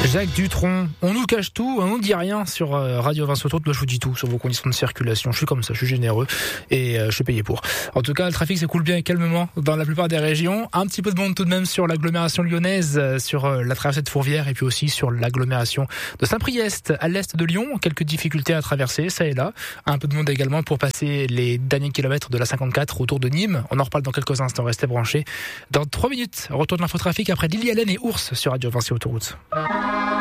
Jacques Dutronc, on nous cache tout, on nous dit rien sur Radio Vinci Autoroute. Moi je vous dis tout sur vos conditions de circulation. Je suis comme ça, je suis généreux et je suis payé pour. En tout cas, le trafic s'écoule bien et calmement dans la plupart des régions. Un petit peu de monde tout de même sur l'agglomération lyonnaise, sur la traversée de Fourvière et puis aussi sur l'agglomération de Saint-Priest à l'est de Lyon. Quelques difficultés à traverser, ça et là. Un peu de monde également pour passer les derniers kilomètres de la 54 autour de Nîmes. On en reparle dans quelques instants, restez branchés. Dans 3 minutes, retour de l'infotrafic après Lily Allen et Ours sur Radio Vinci Autoroute.